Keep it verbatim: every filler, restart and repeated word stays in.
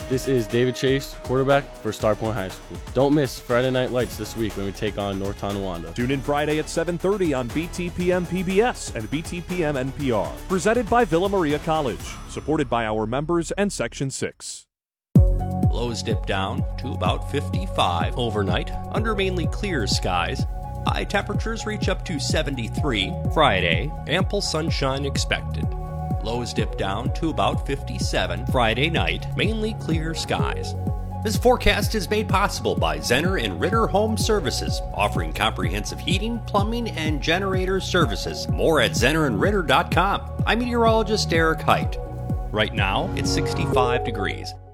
This is David Chase, quarterback for Star Point High School. Don't miss Friday Night Lights this week when we take on North Tonawanda. Tune in Friday at seven thirty on B T P M P B S and B T P M N P R. Presented by Villa Maria College. Supported by our members and Section six. Lows dip down to about fifty-five overnight under mainly clear skies. High temperatures reach up to seventy-three. Friday, ample sunshine expected. Lows dip down to about fifty-seven. Friday night, mainly clear skies. This forecast is made possible by Zenner and Ritter Home Services, offering comprehensive heating, plumbing, and generator services. More at zenner and ritter dot com. I'm meteorologist Eric Height. Right now, it's sixty-five degrees.